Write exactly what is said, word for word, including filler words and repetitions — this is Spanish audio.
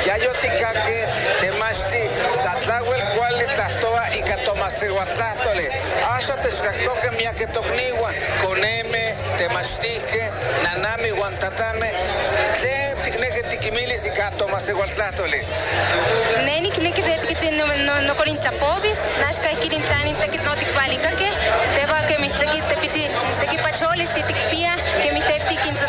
ya yo ticake temashti satlawel cual tlastoa y catomaseguatlastole asha techcactoque miaketocniwan coneme temashtique nanami guantatame tlen ticneque tiquimilis y catomaseguatlastole. Neni kneki se no no no corintapobis, nashka ikirin tlanin tekit no tikpalikake, teba que mi tekit tepiti tekipacholis y tikpia